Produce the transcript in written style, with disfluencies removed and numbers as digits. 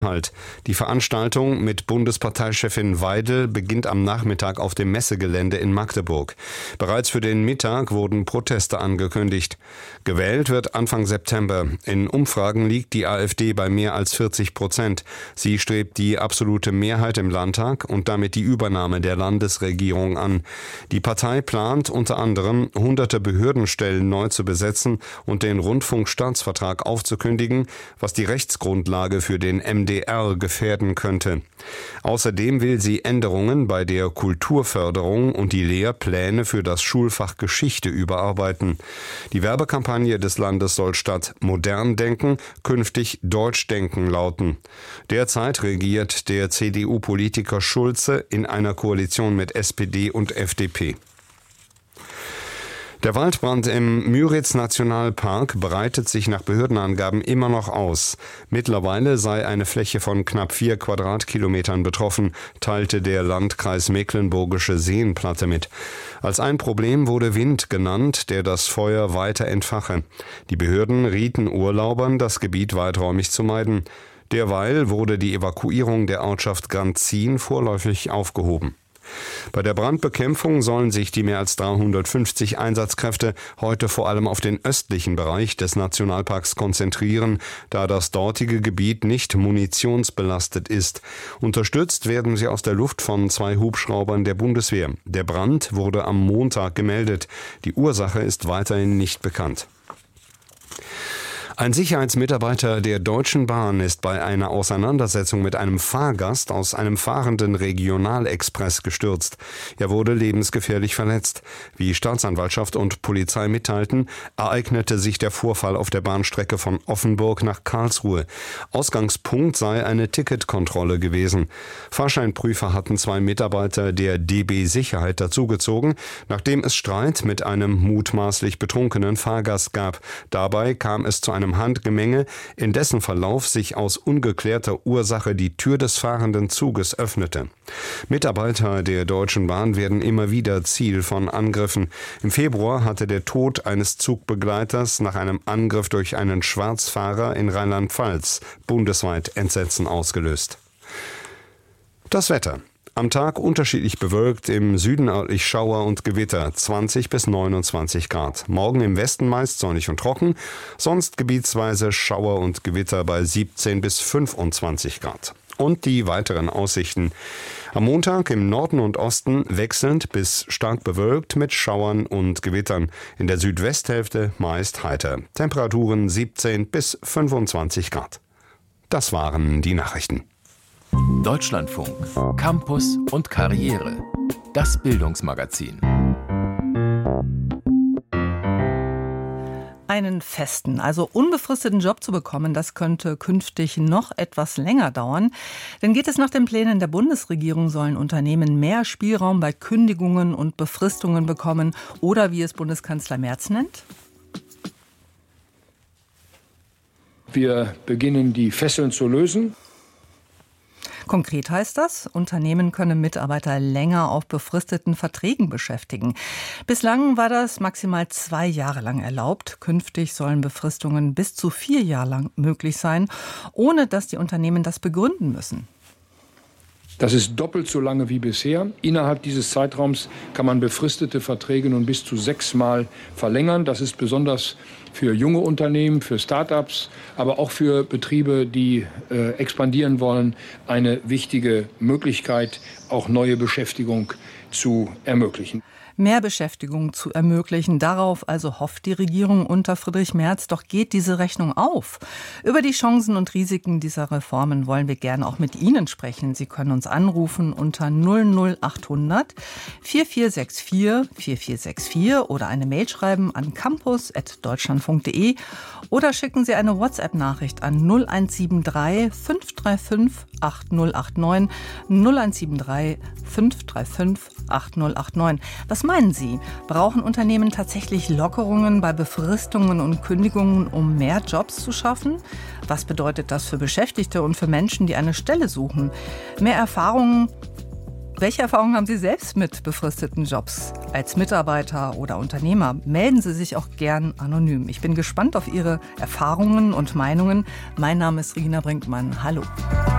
Die Veranstaltung mit Bundesparteichefin Weidel beginnt am Nachmittag auf dem Messegelände in Magdeburg. Bereits für den Mittag wurden Proteste angekündigt. Gewählt wird Anfang September. In Umfragen liegt die AfD bei mehr als 40%. Sie strebt die absolute Mehrheit im Landtag und damit die Übernahme der Landesregierung an. Die Partei plant unter anderem, hunderte Behördenstellen neu zu besetzen und den Rundfunkstaatsvertrag aufzukündigen, was die Rechtsgrundlage für den MDR gefährden könnte. Außerdem will sie Änderungen bei der Kulturförderung und die Lehrpläne für das Schulfach Geschichte überarbeiten. Die Werbekampagne des Landes soll statt modern denken künftig deutsch denken lauten. Derzeit regiert der CDU-Politiker Schulze in einer Koalition mit SPD und FDP. Der Waldbrand im Müritz-Nationalpark breitet sich nach Behördenangaben immer noch aus. Mittlerweile sei eine Fläche von knapp 4 Quadratkilometern betroffen, teilte der Landkreis Mecklenburgische Seenplatte mit. Als ein Problem wurde Wind genannt, der das Feuer weiter entfache. Die Behörden rieten Urlaubern, das Gebiet weiträumig zu meiden. Derweil wurde die Evakuierung der Ortschaft Granzin vorläufig aufgehoben. Bei der Brandbekämpfung sollen sich die mehr als 350 Einsatzkräfte heute vor allem auf den östlichen Bereich des Nationalparks konzentrieren, da das dortige Gebiet nicht munitionsbelastet ist. Unterstützt werden sie aus der Luft von 2 Hubschraubern der Bundeswehr. Der Brand wurde am Montag gemeldet. Die Ursache ist weiterhin nicht bekannt. Ein Sicherheitsmitarbeiter der Deutschen Bahn ist bei einer Auseinandersetzung mit einem Fahrgast aus einem fahrenden Regionalexpress gestürzt. Er wurde lebensgefährlich verletzt. Wie Staatsanwaltschaft und Polizei mitteilten, ereignete sich der Vorfall auf der Bahnstrecke von Offenburg nach Karlsruhe. Ausgangspunkt sei eine Ticketkontrolle gewesen. Fahrscheinprüfer hatten 2 Mitarbeiter der DB Sicherheit dazugezogen, nachdem es Streit mit einem mutmaßlich betrunkenen Fahrgast gab. Dabei kam es zu einem Handgemenge, in dessen Verlauf sich aus ungeklärter Ursache die Tür des fahrenden Zuges öffnete. Mitarbeiter der Deutschen Bahn werden immer wieder Ziel von Angriffen. Im Februar hatte der Tod eines Zugbegleiters nach einem Angriff durch einen Schwarzfahrer in Rheinland-Pfalz bundesweit Entsetzen ausgelöst. Das Wetter. Am Tag unterschiedlich bewölkt, im Süden örtlich Schauer und Gewitter, 20 bis 29 Grad. Morgen im Westen meist sonnig und trocken, sonst gebietsweise Schauer und Gewitter bei 17 bis 25 Grad. Und die weiteren Aussichten. Am Montag im Norden und Osten wechselnd bis stark bewölkt mit Schauern und Gewittern. In der Südwesthälfte meist heiter. Temperaturen 17 bis 25 Grad. Das waren die Nachrichten. Deutschlandfunk, Campus und Karriere. Das Bildungsmagazin. Einen festen, also unbefristeten Job zu bekommen, das könnte künftig noch etwas länger dauern. Denn geht es nach den Plänen der Bundesregierung, sollen Unternehmen mehr Spielraum bei Kündigungen und Befristungen bekommen oder wie es Bundeskanzler Merz nennt? Wir beginnen, die Fesseln zu lösen. Konkret heißt das, Unternehmen können Mitarbeiter länger auf befristeten Verträgen beschäftigen. Bislang war das maximal 2 Jahre lang erlaubt. Künftig sollen Befristungen bis zu 4 Jahre lang möglich sein, ohne dass die Unternehmen das begründen müssen. Das ist doppelt so lange wie bisher. Innerhalb dieses Zeitraums kann man befristete Verträge nun bis zu 6-mal verlängern. Das ist besonders für junge Unternehmen, für Start-ups, aber auch für Betriebe, die expandieren wollen, eine wichtige Möglichkeit, auch neue Beschäftigung zu ermöglichen. Mehr Beschäftigung zu ermöglichen. Darauf also hofft die Regierung unter Friedrich Merz. Doch geht diese Rechnung auf? Über die Chancen und Risiken dieser Reformen wollen wir gerne auch mit Ihnen sprechen. Sie können uns anrufen unter 00800 4464 4464 oder eine Mail schreiben an campus@deutschlandfunk.de oder schicken Sie eine WhatsApp-Nachricht an 0173 535 8089 0173 535 8089. Was meinen Sie? Brauchen Unternehmen tatsächlich Lockerungen bei Befristungen und Kündigungen, um mehr Jobs zu schaffen? Was bedeutet das für Beschäftigte und für Menschen, die eine Stelle suchen? Mehr Erfahrungen Welche Erfahrungen haben Sie selbst mit befristeten Jobs als Mitarbeiter oder Unternehmer? Melden Sie sich auch gern anonym. Ich bin gespannt auf Ihre Erfahrungen und Meinungen. Mein Name ist Regina Brinkmann. Hallo.